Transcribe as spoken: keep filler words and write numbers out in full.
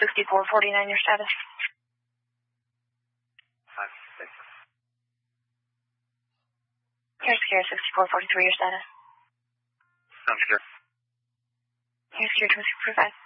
sixty-four forty-nine, your status. five six. Here's Sierra sixty-four forty-three, your status. Sounds good. Here's Sierra twenty-six forty-five.